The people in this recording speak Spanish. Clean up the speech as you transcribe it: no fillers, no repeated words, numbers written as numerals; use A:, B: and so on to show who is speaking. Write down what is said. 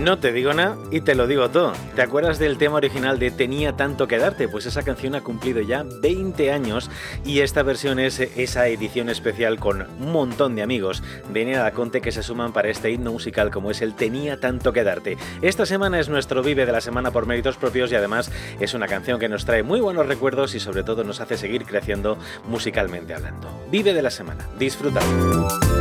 A: No te digo nada y te lo digo todo. ¿Te acuerdas del tema original de Tenía tanto que darte? Pues esa canción ha cumplido ya 20 años y esta versión es esa edición especial con un montón de amigos de Nina Laconte que se suman para este himno musical como es el Tenía tanto que darte. Esta semana es nuestro Vive de la Semana por méritos propios y además es una canción que nos trae muy buenos recuerdos y sobre todo nos hace seguir creciendo musicalmente hablando. Vive de la Semana. Disfrútalo.